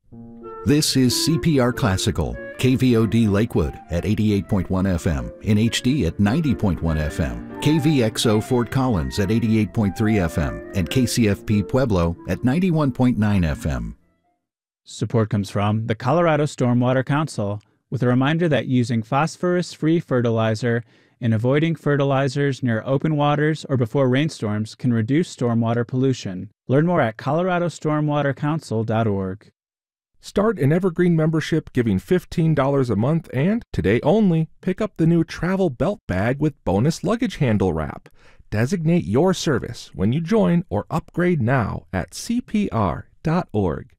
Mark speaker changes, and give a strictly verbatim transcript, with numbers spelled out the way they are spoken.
Speaker 1: This is C P R Classical, K V O D Lakewood at eighty-eight point one F M, in H D at ninety point one F M, K V X O Fort Collins at eighty-eight point three F M, and K C F P Pueblo at ninety-one point nine F M.
Speaker 2: Support comes from the Colorado Stormwater Council, with a reminder that using phosphorus-free fertilizer and avoiding fertilizers near open waters or before rainstorms can reduce stormwater pollution. Learn more at colorado stormwater council dot org.
Speaker 3: Start an Evergreen membership giving fifteen dollars a month and, today only, pick up the new travel belt bag with bonus luggage handle wrap. Designate your service when you join or upgrade now at C P R dot org.